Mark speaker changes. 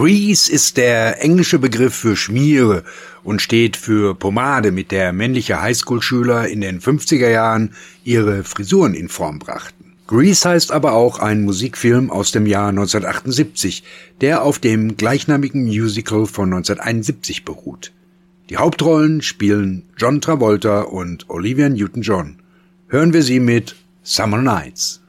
Speaker 1: Grease ist der englische Begriff für Schmiere und steht für Pomade, mit der männliche Highschool-Schüler in den 50er Jahren ihre Frisuren in Form brachten. Grease heißt aber auch ein Musikfilm aus dem Jahr 1978, der auf dem gleichnamigen Musical von 1971 beruht. Die Hauptrollen spielen John Travolta und Olivia Newton-John. Hören wir sie mit Summer Nights.